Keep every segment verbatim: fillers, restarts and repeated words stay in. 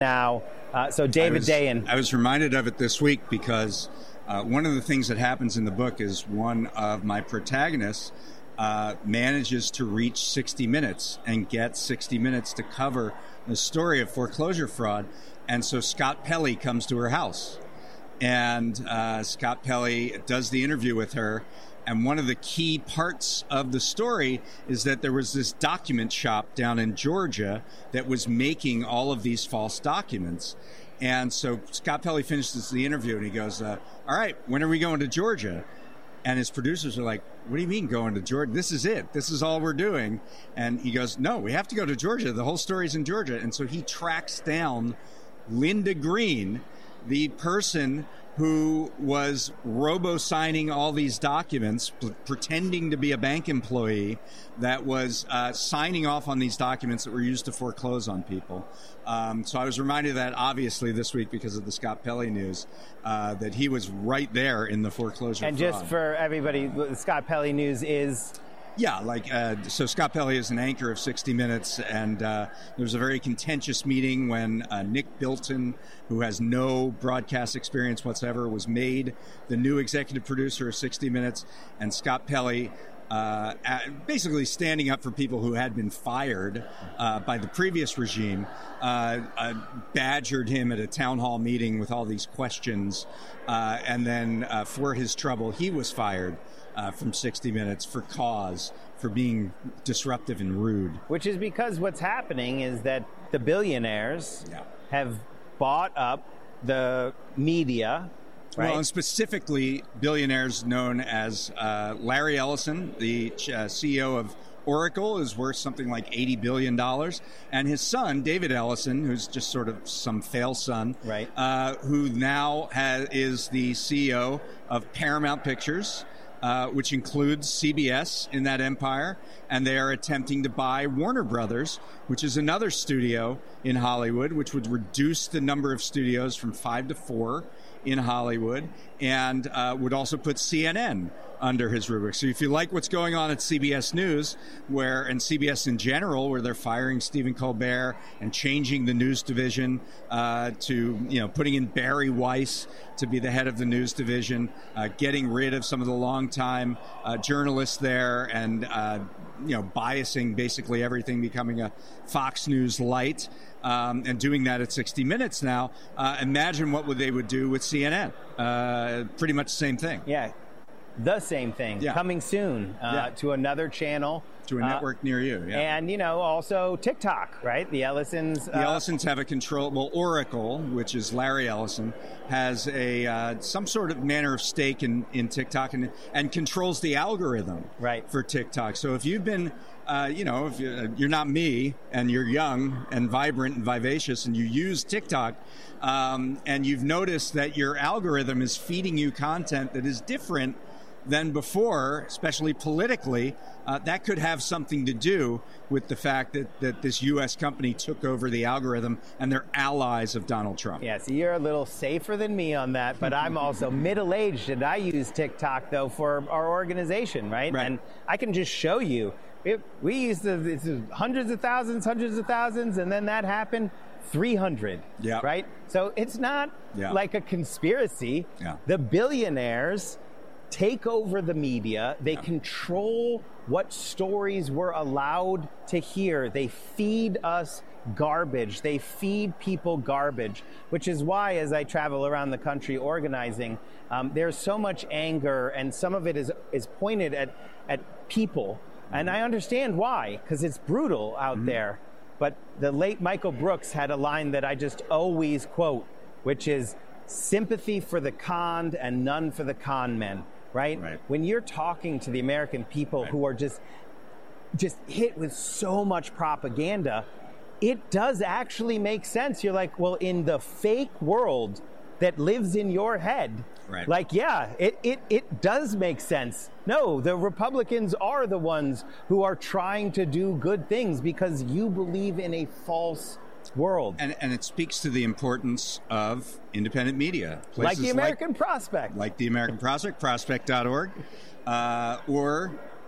now. Uh, so David I was, Dayen. I was reminded of it this week because uh, one of the things that happens in the book is one of my protagonists uh, manages to reach sixty minutes and get sixty minutes to cover the story of foreclosure fraud. And so Scott Pelley comes to her house. And uh, Scott Pelley does the interview with her. And one of the key parts of the story is that there was this document shop down in Georgia that was making all of these false documents. And so Scott Pelley finishes the interview and he goes, uh, all right, when are we going to Georgia? And his producers are like, what do you mean going to Georgia? This is it. This is all we're doing. And he goes, no, we have to go to Georgia. The whole story's in Georgia. And so he tracks down Linda Green, the person who was robo-signing all these documents, p- pretending to be a bank employee that was uh, signing off on these documents that were used to foreclose on people. Um, so I was reminded of that, obviously, this week because of the Scott Pelley news, uh, that he was right there in the foreclosure And fraud. just for everybody, the Scott Pelley news is... Yeah, like, uh, so Scott Pelley is an anchor of sixty minutes, and uh, there was a very contentious meeting when uh, Nick Bilton, who has no broadcast experience whatsoever, was made the new executive producer of sixty minutes, and Scott Pelley uh, basically standing up for people who had been fired uh, by the previous regime, uh, uh, badgered him at a town hall meeting with all these questions, uh, and then uh, for his trouble, he was fired Uh, from sixty minutes for cause, for being disruptive and rude. Which is because what's happening is that the billionaires yeah. have bought up the media, right? Well, and specifically billionaires known as uh, Larry Ellison, the uh, C E O of Oracle, is worth something like eighty billion dollars. And his son, David Ellison, who's just sort of some fail son, right. uh, who now has, is the C E O of Paramount Pictures, Uh, which includes C B S in that empire, and they are attempting to buy Warner Brothers, which is another studio in Hollywood, which would reduce the number of studios from five to four in Hollywood, and uh, would also put C N N under his rubric. So if you like what's going on at C B S News, where and C B S in general, where they're firing Stephen Colbert and changing the news division uh, to, you know, putting in Barry Weiss to be the head of the news division, uh, getting rid of some of the longtime uh, journalists there, and uh, you know, biasing basically everything, becoming a Fox News light. Um, and doing that at sixty minutes now, uh, imagine what would they would do with C N N. Uh, pretty much the same thing. Yeah, the same thing. Yeah. Coming soon uh, yeah. to another channel. To a network uh, near you, yeah. And, you know, also TikTok, right? The Ellisons. The uh, Ellisons have a control. Well, Oracle, which is Larry Ellison, has a uh, some sort of manner of stake in, in TikTok and, and controls the algorithm right. for TikTok. So if you've been... Uh, you know, if you're, you're not me and you're young and vibrant and vivacious and you use TikTok um, and you've noticed that your algorithm is feeding you content that is different than before, especially politically, uh, that could have something to do with the fact that, that this U S company took over the algorithm and they're allies of Donald Trump. Yeah, so you're a little safer than me on that, but I'm also middle-aged and I use TikTok, though, for our organization, right? Right. And I can just show you. It, we used to, it's hundreds of thousands, hundreds of thousands, and then that happened, three hundred, yeah. right? So it's not yeah. like a conspiracy. Yeah. The billionaires take over the media. They yeah. control what stories we're allowed to hear. They feed us garbage. They feed people garbage, which is why, as I travel around the country organizing, um, there's so much anger, and some of it is, is pointed at, at people. And I understand why, because it's brutal out mm-hmm. there. But the late Michael Brooks had a line that I just always quote, which is sympathy for the conned and none for the con men, right? right. When you're talking to the American people right. who are just, just hit with so much propaganda, it does actually make sense. You're like, well, in the fake world that lives in your head, right. like, yeah, it, it, it does make sense. No, the Republicans are the ones who are trying to do good things because you believe in a false world. And, and it speaks to the importance of independent media. Places like the American like, Prospect. Like the American Prospect, prospect dot org, uh, or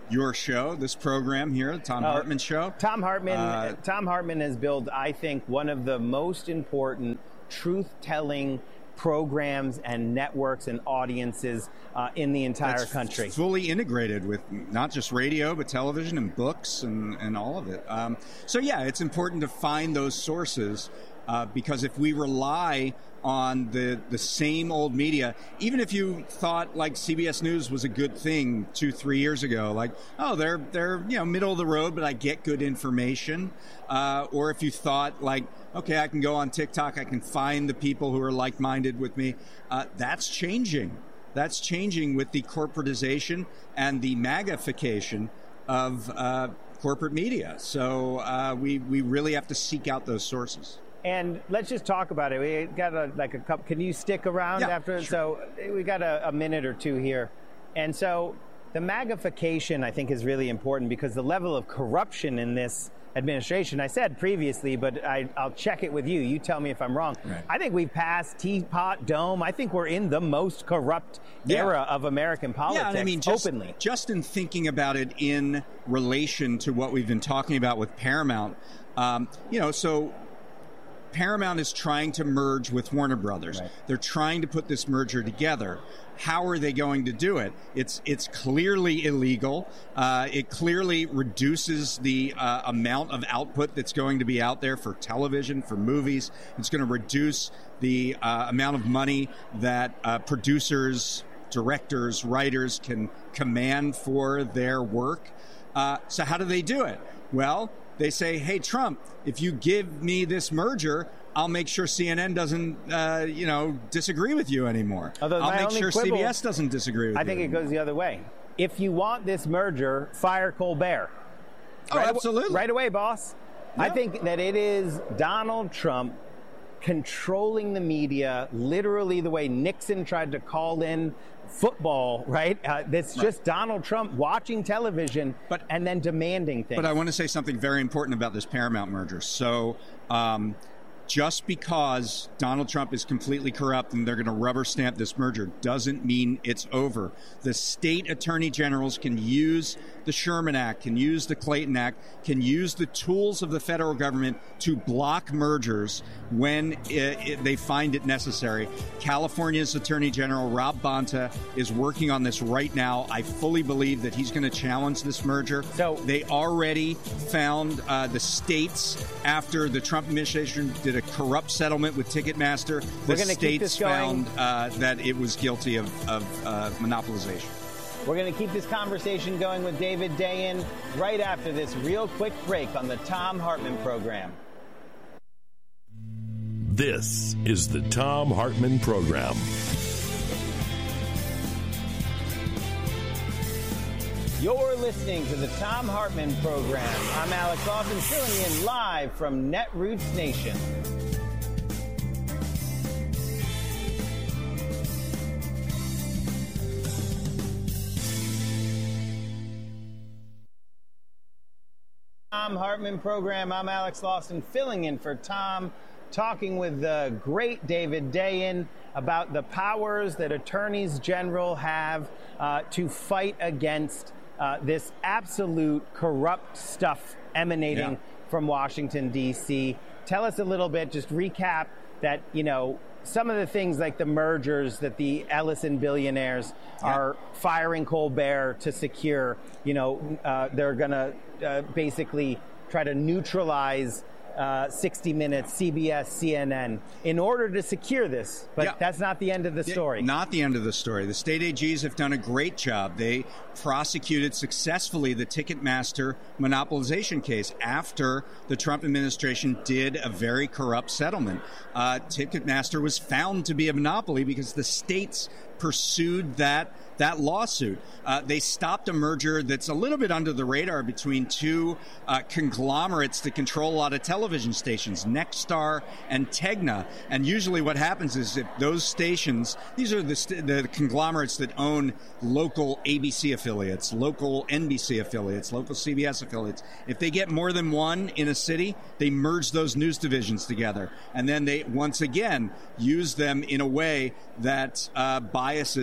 your show, this program here, the Thom Oh, Hartmann Show. Thom Hartmann, Uh, Thom Hartmann has built, I think, one of the most important truth-telling programs and networks and audiences uh, in the entire That's country. Fully integrated with not just radio, but television and books and, and all of it. Um, so, yeah, it's important to find those sources uh, because if we rely on the, the same old media, even if you thought like C B S News was a good thing two, three years ago, like, oh, they're, they're you know, middle of the road, but I get good information. Uh, or if you thought like, okay, I can go on TikTok, I can find the people who are like-minded with me. Uh, that's changing. That's changing with the corporatization and the MAGAification of uh, corporate media. So uh, we, we really have to seek out those sources. And let's just talk about it. We got a, like a couple. Can you stick around Yeah, after? sure. So we got a, a minute or two here. And so the MAGAification, I think, is really important because the level of corruption in this administration, I said previously, but I, I'll check it with you. You tell me if I'm wrong. Right. I think we've passed Teapot Dome. I think we're in the most corrupt Yeah. era of American politics, Yeah, and I mean, just, openly. just in thinking about it in relation to what we've been talking about with Paramount, um, you know, so Paramount is trying to merge with Warner Brothers. Right. They're trying to put this merger together. How are they going to do it? It's it's clearly illegal. Uh, it clearly reduces the uh, amount of output that's going to be out there for television, for movies. It's going to reduce the uh, amount of money that uh, producers, directors, writers can command for their work. Uh, so how do they do it? Well, they say, hey, Trump, if you give me this merger, I'll make sure C N N doesn't, uh, you know, disagree with you anymore. Although I'll my make only sure quibble- C B S doesn't disagree with I you. think it goes the other way. If you want this merger, fire Colbert. Oh, Right aw- absolutely. Right away, boss. I Yeah. think that it is Donald Trump controlling the media, literally the way Nixon tried to call in football, right? Uh, that's just Donald Trump watching television But- and then demanding things. But I want to say something very important about this Paramount merger. So um, just because Donald Trump is completely corrupt and they're going to rubber stamp this merger doesn't mean it's over. The state attorney generals can use the Sherman Act, can use the Clayton Act, can use the tools of the federal government to block mergers when it, it, they find it necessary. California's Attorney General Rob Bonta is working on this right now. I fully believe that he's going to challenge this merger. So- they already found uh, the states after the Trump administration did a corrupt settlement with Ticketmaster. The We're gonna keep this states going. found uh, that it was guilty of, of uh, monopolization. We're going to keep this conversation going with David Dayen right after this real quick break on the Thom Hartmann program. This is the Thom Hartmann Program. You're listening to the Thom Hartmann program. I'm Alex Lawson, filling in live from Netroots Nation. Thom Hartmann program. I'm Alex Lawson, filling in for Tom, talking with the great David Dayen about the powers that attorneys general have uh, to fight against uh, this absolute corrupt stuff emanating Yeah. from Washington, D C. Tell us a little bit, just recap that, you know, some of the things like the mergers that the Ellison billionaires Yeah. are firing Colbert to secure, you know, uh, they're going to uh, basically try to neutralize uh, sixty minutes, C B S, C N N, in order to secure this. But Yeah. that's not the end of the story. Yeah, not the end of the story. The state A Gs have done a great job. They prosecuted successfully the Ticketmaster monopolization case after the Trump administration did a very corrupt settlement. Uh, Ticketmaster was found to be a monopoly because the states pursued that that lawsuit. Uh, they stopped a merger that's a little bit under the radar between two uh, conglomerates that control a lot of television stations, Nexstar and Tegna. And usually what happens is if those stations, these are the, st- the conglomerates that own local A B C affiliates, local N B C affiliates, local C B S affiliates. If they get more than one in a city, they merge those news divisions together. And then they, once again, use them in a way that uh, biases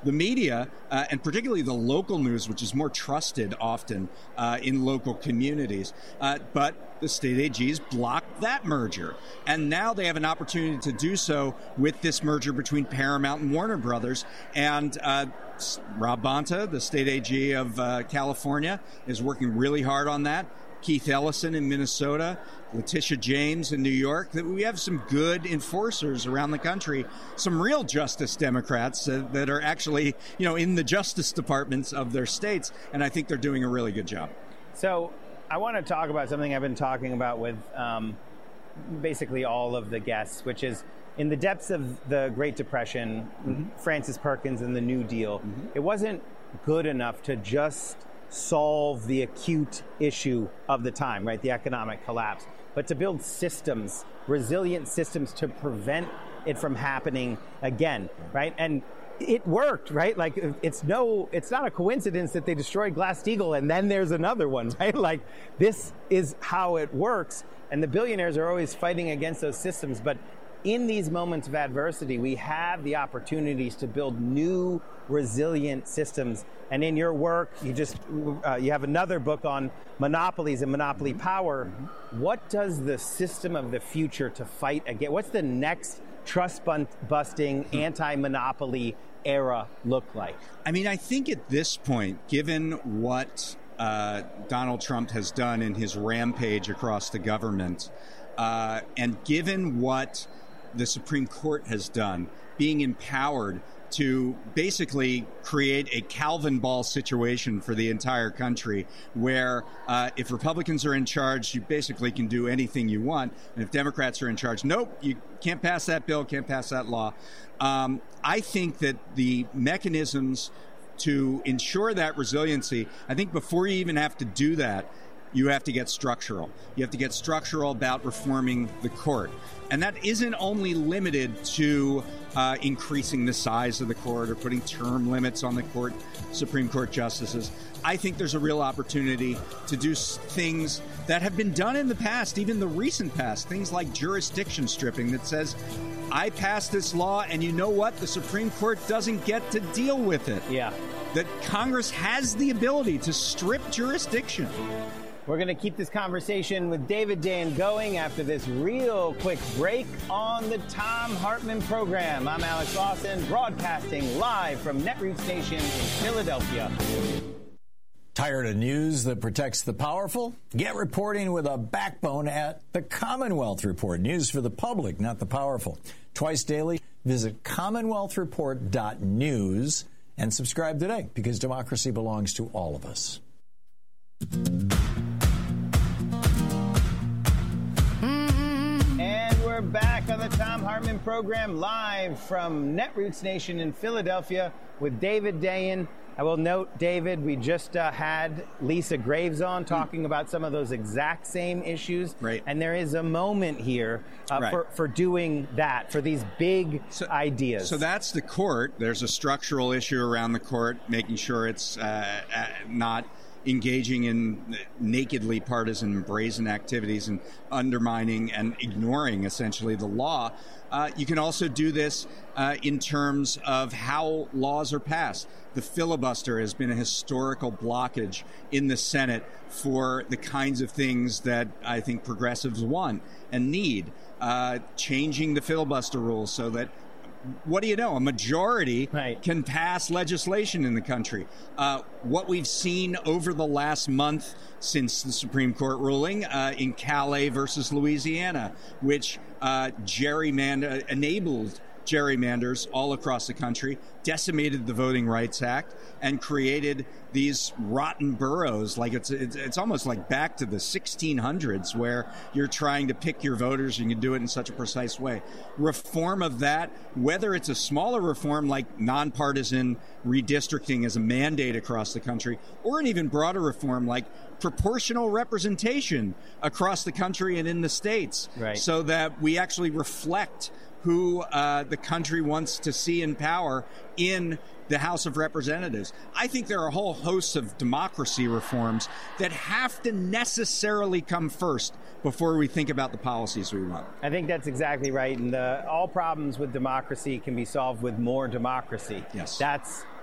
the media, uh, and particularly the local news, which is more trusted often uh, in local communities. Uh, but the state A Gs blocked that merger. And now they have an opportunity to do so with this merger between Paramount and Warner Brothers. And uh, Rob Bonta, the state A G of uh, California, is working really hard on that. Keith Ellison in Minnesota, Letitia James in New York. That we have some good enforcers around the country, some real justice Democrats uh, that are actually, you know, in the justice departments of their states, and I think they're doing a really good job. So I want to talk about something I've been talking about with um, basically all of the guests, which is in the depths of the Great Depression, mm-hmm. Francis Perkins and the New Deal, mm-hmm. it wasn't good enough to just solve the acute issue of the time, right? The economic collapse, but to build systems, resilient systems to prevent it from happening again, right? And it worked, right? Like it's no, it's not a coincidence that they destroyed Glass-Steagall and then there's another one, right? Like this is how it works. And the billionaires are always fighting against those systems. But in these moments of adversity, we have the opportunities to build new resilient systems. And in your work, you just uh, you have another book on monopolies and monopoly power. Mm-hmm. What does the system of the future to fight against? What's the next trust-busting, mm-hmm. anti-monopoly era look like? I mean, I think at this point, given what uh, Donald Trump has done in his rampage across the government, uh, and given what the Supreme Court has done, being empowered to basically create a Calvin ball situation for the entire country where uh, if Republicans are in charge, you basically can do anything you want. And if Democrats are in charge, nope, you can't pass that bill, can't pass that law. Um, I think that the mechanisms to ensure that resiliency, I think before you even have to do that, you have to get structural. You have to get structural about reforming the court. And that isn't only limited to uh, increasing the size of the court or putting term limits on the court, Supreme Court justices. I think there's a real opportunity to do things that have been done in the past, even the recent past, things like jurisdiction stripping that says, I passed this law and you know what? The Supreme Court doesn't get to deal with it. Yeah. That Congress has the ability to strip jurisdiction. We're going to keep this conversation with David Dayen going after this real quick break on the Thom Hartmann program. I'm Alex Lawson, broadcasting live from Netroots Nation in Philadelphia. Tired of news that protects the powerful? Get reporting with a backbone at the Commonwealth Report. News for the public, not the powerful. Twice daily, visit commonwealth report dot news and subscribe today because democracy belongs to all of us. We're back on the Thom Hartmann program live from Netroots Nation in Philadelphia with David Dayen. I will note, David, we just uh, had Lisa Graves on talking mm. about some of those exact same issues. Right. And there is a moment here uh, right. for, for doing that, for these big so, ideas. So that's the court. There's a structural issue around the court, making sure it's uh, uh, not engaging in nakedly partisan, brazen activities and undermining and ignoring essentially the law. Uh, you can also do this uh, in terms of how laws are passed. The filibuster has been a historical blockage in the Senate for the kinds of things that I think progressives want and need. Uh, changing the filibuster rules so that, what do you know, a majority right. can pass legislation in the country. Uh, what we've seen over the last month since the Supreme Court ruling uh, in Calais versus Louisiana, which uh, gerrymander enabled gerrymanders all across the country, decimated the Voting Rights Act, and created these rotten boroughs. Like it's, it's it's almost like back to the sixteen hundreds where you're trying to pick your voters and you can do it in such a precise way. Reform of that, whether it's a smaller reform like nonpartisan redistricting as a mandate across the country, or an even broader reform like proportional representation across the country and in the states, right. so that we actually reflect who uh, the country wants to see in power in the House of Representatives. I think there are a whole host of democracy reforms that have to necessarily come first before we think about the policies we want. I think that's exactly right. And the, all problems with democracy can be solved with more democracy. Yes. That's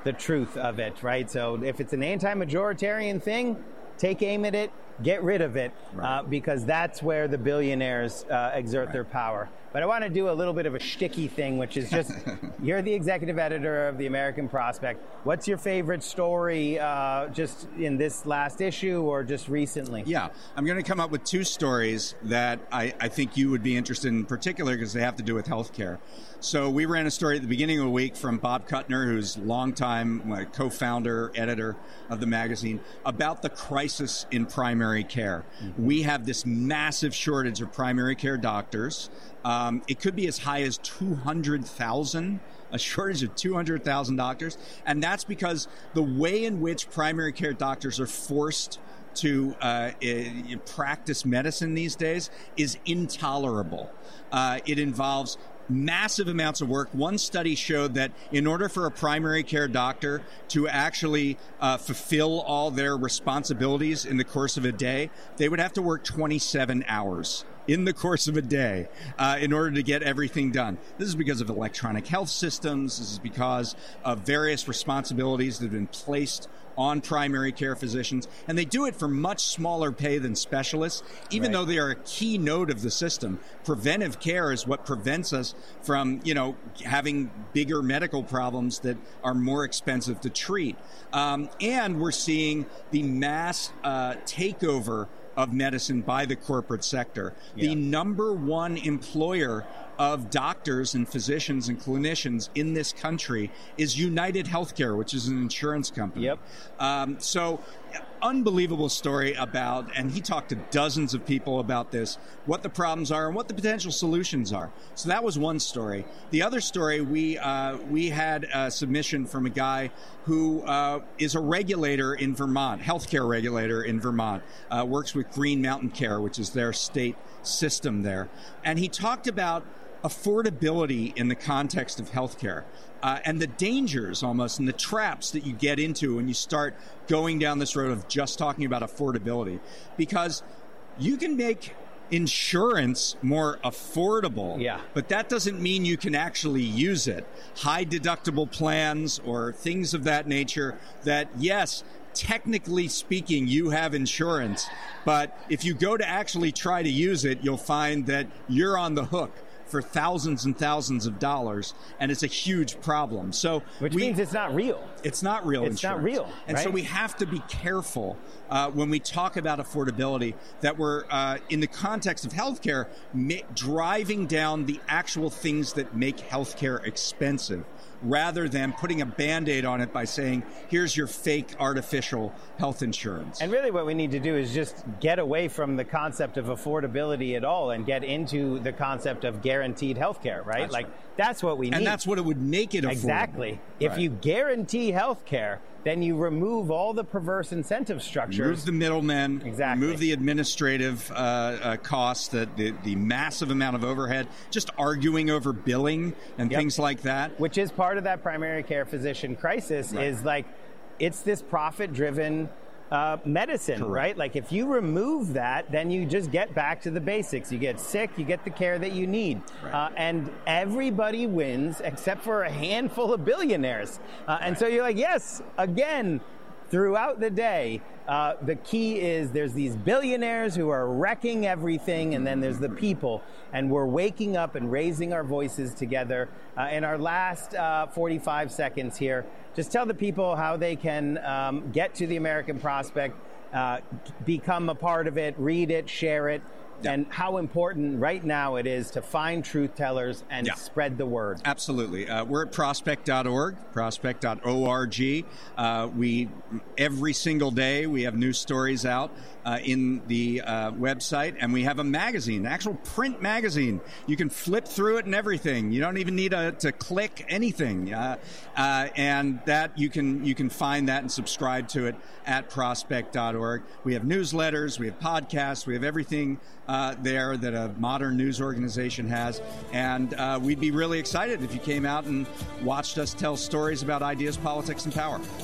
the truth of it, right? So if it's an anti-majoritarian thing, take aim at it, get rid of it, right. uh, because that's where the billionaires uh, exert right. their power. But I want to do a little bit of a shticky thing, which is just, you're the executive editor of the American Prospect. What's your favorite story uh, just in this last issue or just recently? Yeah, I'm going to come up with two stories that I, I think you would be interested in particular because they have to do with healthcare. So we ran a story at the beginning of the week from Bob Kuttner, who's longtime uh, co-founder, editor of the magazine, about the crisis in primary care. Mm-hmm. We have this massive shortage of primary care doctors. Um, it could be as high as two hundred thousand, a shortage of two hundred thousand doctors. And that's because the way in which primary care doctors are forced to uh, I- practice medicine these days is intolerable. Uh, it involves massive amounts of work. One study showed that in order for a primary care doctor to actually uh, fulfill all their responsibilities in the course of a day, they would have to work twenty-seven hours in the course of a day uh, in order to get everything done. This is because of electronic health systems. This is because of various responsibilities that have been placed on primary care physicians, and they do it for much smaller pay than specialists, even right. though they are a key node of the system. Preventive care is what prevents us from, you know, having bigger medical problems that are more expensive to treat. Um, and we're seeing the mass uh, takeover of medicine by the corporate sector. Yeah. The number one employer of doctors and physicians and clinicians in this country is United Healthcare, which is an insurance company. Yep. Um, so unbelievable story about, and he talked to dozens of people about this, what the problems are and what the potential solutions are. So that was one story. The other story, we uh, we had a submission from a guy who uh, is a regulator in Vermont, healthcare regulator in Vermont, uh, works with Green Mountain Care, which is their state system there. And he talked about affordability in the context of healthcare. Uh, and the dangers almost and the traps that you get into when you start going down this road of just talking about affordability. Because you can make insurance more affordable, yeah. but that doesn't mean you can actually use it. High deductible plans or things of that nature that, yes, technically speaking, you have insurance, but if you go to actually try to use it, you'll find that you're on the hook for thousands and thousands of dollars, and it's a huge problem. So, which we, means it's not real. It's not real It's insurance. not real, and right? so we have to be careful uh, when we talk about affordability that we're uh, in the context of healthcare, ma- driving down the actual things that make healthcare expensive, rather than putting a Band-Aid on it by saying, here's your fake artificial health insurance. And really what we need to do is just get away from the concept of affordability at all and get into the concept of guaranteed health care, right? That's like, right. That's what we need. And that's what it would make it affordable. Exactly. If right. you guarantee health care, then you remove all the perverse incentive structures. Remove the middlemen. Exactly. Remove the administrative uh, uh, costs, that the, the massive amount of overhead, just arguing over billing and yep. things like that. Which is part of that primary care physician crisis right. is like, it's this profit-driven uh, medicine, Correct. right? Like if you remove that, then you just get back to the basics. You get sick, you get the care that you need. Right. Uh, and everybody wins except for a handful of billionaires. Uh, and right. so you're like, yes, again, throughout the day, uh, the key is there's these billionaires who are wrecking everything, and then there's the people. And we're waking up and raising our voices together. Uh, in our last uh, forty-five seconds here, just tell the people how they can um, get to the American Prospect, uh, become a part of it, read it, share it, yeah. and how important right now it is to find truth tellers and yeah. spread the word. Absolutely. Uh, we're at prospect dot org, prospect dot org. Uh, we, every single day, we have new stories out uh, in the uh, website, and we have a magazine, an actual print magazine. You can flip through it and everything. You don't even need a, to click anything. Uh, uh, and that you can you can find that and subscribe to it at prospect dot org. We have newsletters, we have podcasts, we have everything uh, there that a modern news organization has. And uh, we'd be really excited if you came out and watched us tell stories about ideas, politics, and power.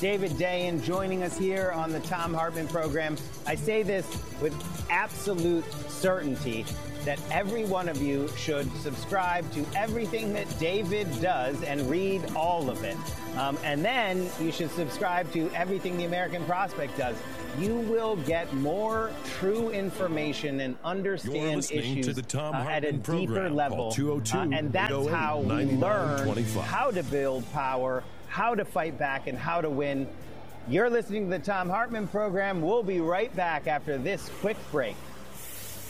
David Dayen joining us here on the Thom Hartmann program. I say this with absolute certainty that every one of you should subscribe to everything that David does and read all of it. Um, and then you should subscribe to everything the American Prospect does. You will get more true information and understand issues to the Thom uh, at a Hartmann deeper program. level. Call two oh two, uh, and that's eight oh eight, how we nine nine learn two five. how to build power, how to fight back, and how to win. You're listening to the Thom Hartmann program. We'll be right back after this quick break.